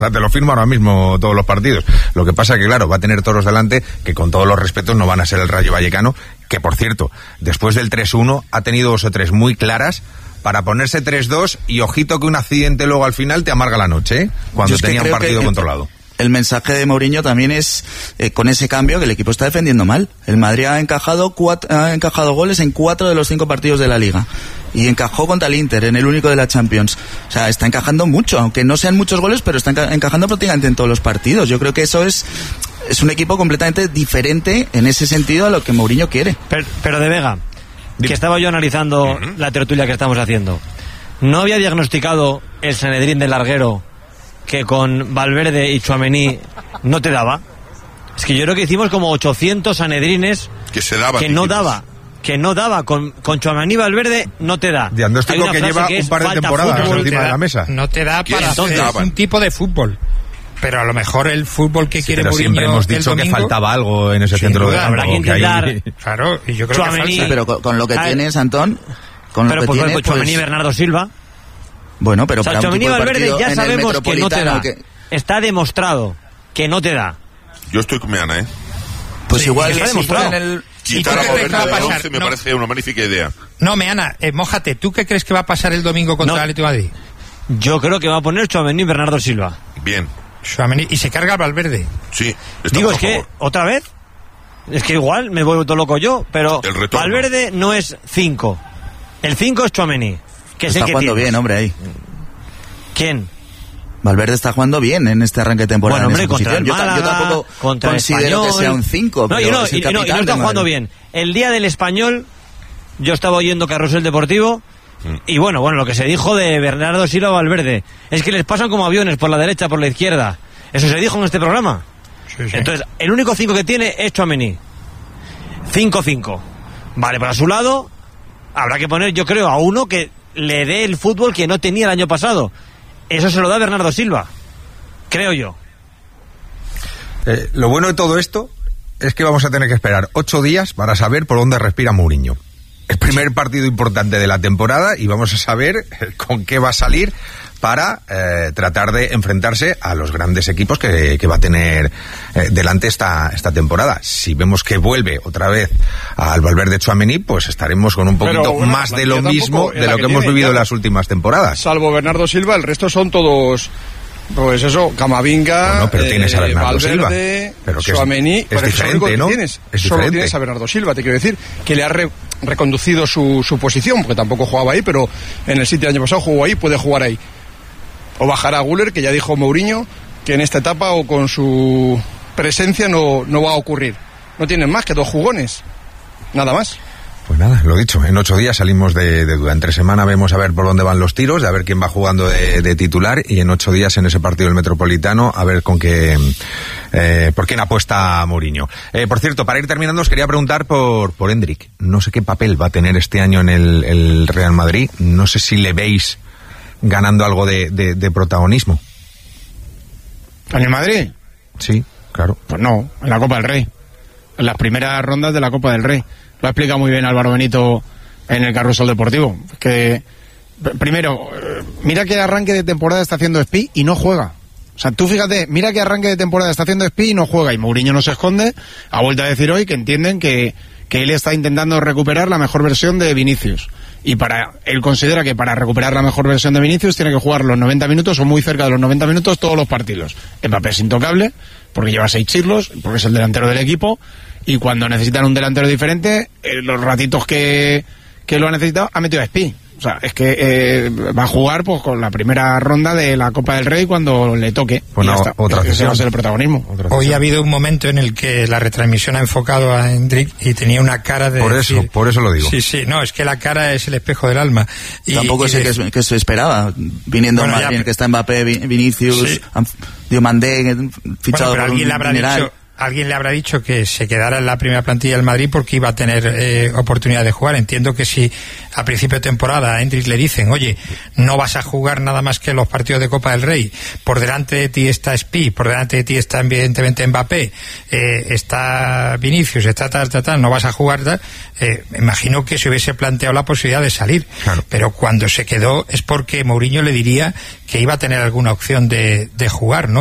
Te lo firmo ahora mismo todos los partidos. Lo que pasa que, claro, va a tener toros delante que, con todos los respetos, no van a ser el Rayo Vallecano, que, por cierto, después del 3-1 ha tenido 2 o 3 muy claras para ponerse 3-2 y ojito que un accidente luego al final te amarga la noche, ¿eh? Cuando tenía un partido controlado. El mensaje de Mourinho también es, con ese cambio, que el equipo está defendiendo mal. El Madrid ha encajado goles en 4 de los 5 partidos de la Liga. Y encajó contra el Inter, en el único de la Champions. O sea, está encajando mucho, aunque no sean muchos goles, pero está encajando prácticamente en todos los partidos. Yo creo que eso es un equipo completamente diferente en ese sentido a lo que Mourinho quiere. Pero de Vega, que estaba yo analizando la tertulia que estamos haciendo, ¿no había diagnosticado el Sanedrín del larguero que con Valverde y Tchouaméni no te daba? Es que yo creo que hicimos como 800 Sanedrines que no daba con Tchouaméni y Valverde, no te da. Diagnóstico que lleva un par de temporadas encima de la mesa. No te da para hacer un tipo de fútbol. Pero a lo mejor el fútbol que quiere Mourinho. Siempre hemos dicho que faltaba algo en ese centro de campo. Habrá que intentar. Claro, y yo creo que falta. Sí, pero con lo que tienes, Antón. Pero pues Tchouaméni y Bernardo Silva. Bueno, pero para Tchouaméni y Valverde ya sabemos que no te da. Está demostrado que no te da. Yo estoy con Meana, ¿eh? Pues igual está demostrado. Quitar a Valverde de 11 me parece una magnífica idea. No, Meana, mójate. ¿Tú qué crees que va a pasar el domingo contra el Atlético de Madrid? Yo creo que va a poner Tchouaméni y Bernardo Silva. Bien. Y se carga a Valverde. Sí. Digo, es que, ¿otra vez? Es que igual me voy todo loco yo, pero Valverde no es 5. El 5 es Tchouaméni, que es el que está jugando bien, hombre, ahí. ¿Quién? Valverde está jugando bien en este arranque de temporada. Bueno, hombre, contra el Málaga, yo tampoco considero que sea un 5. No, y no está jugando bien. El día del Español, yo estaba oyendo Carrusel Deportivo, y bueno, lo que se dijo de Bernardo Silva o Valverde es que les pasan como aviones por la derecha, por la izquierda. Eso se dijo en este programa. Sí. Entonces, el único 5 que tiene es Tchouaméni. 5-5. Vale, por a su lado habrá que poner, yo creo, a uno que le dé el fútbol que no tenía el año pasado. Eso se lo da Bernardo Silva, creo yo. Lo bueno de todo esto es que vamos a tener que esperar 8 días para saber por dónde respira Mourinho. El primer partido importante de la temporada, y vamos a saber con qué va a salir para tratar de enfrentarse a los grandes equipos que va a tener delante esta temporada. Si vemos que vuelve otra vez al Valverde Tchouaméni, pues estaremos con un poquito más de lo mismo de lo que hemos vivido en las últimas temporadas. Salvo Bernardo Silva, el resto son todos, pues eso, Camavinga, bueno, pero tienes a Bernardo Valverde, Silva. Tchouaméni, es diferente, ¿no? Solo tienes a Bernardo Silva, te quiero decir, que le ha reconducido su posición, porque tampoco jugaba ahí, pero en el City el año pasado jugó ahí, puede jugar ahí. O bajará a Güler, que ya dijo Mourinho que en esta etapa o con su presencia no va a ocurrir. No tienen más que 2 jugones, nada más. Pues nada, lo dicho, en 8 días salimos de duda. Entre semana vemos a ver por dónde van los tiros, de a ver quién va jugando de titular, y en 8 días en ese partido del Metropolitano a ver con qué, por quién apuesta Mourinho. Por cierto, para ir terminando os quería preguntar por Endrick. No sé qué papel va a tener este año en el Real Madrid. No sé si le veis ganando algo de protagonismo. ¿En el Madrid? Sí, claro. Pues no, en la Copa del Rey. En las primeras rondas de la Copa del Rey. Lo ha explicado muy bien Álvaro Benito en el Carrusel Deportivo. Que, primero, mira qué arranque de temporada está haciendo Espí y no juega. O sea, tú fíjate, mira qué arranque de temporada está haciendo Espí y no juega. Y Mourinho no se esconde. Ha vuelto a decir hoy que entienden que él está intentando recuperar la mejor versión de Vinicius. Y él considera que para recuperar la mejor versión de Vinicius tiene que jugar los 90 minutos o muy cerca de los 90 minutos todos los partidos. Mbappé es intocable porque lleva 6 siglos, porque es el delantero del equipo, y cuando necesitan un delantero diferente, los ratitos que lo ha necesitado, ha metido a Espí. O sea, es que va a jugar pues con la primera ronda de la Copa del Rey cuando le toque. Bueno, ese va a ser el protagonismo. Hoy ha habido un momento en el que la retransmisión ha enfocado a Endrick y tenía una cara de... Por eso lo digo. Sí, no, es que la cara es el espejo del alma. Tampoco sé qué se esperaba, viniendo más bien que está Mbappé, Vinicius, Diomandé, fichado por un mineral. alguien le habrá dicho que se quedara en la primera plantilla del Madrid porque iba a tener oportunidad de jugar. Entiendo que si a principio de temporada a Endrick le dicen, oye, no vas a jugar nada más que los partidos de Copa del Rey, por delante de ti está Spi, por delante de ti está evidentemente Mbappé, está Vinicius, está tal, no vas a jugar tal, me imagino que se hubiese planteado la posibilidad de salir. Claro. Pero cuando se quedó es porque Mourinho le diría que iba a tener alguna opción de jugar, ¿no?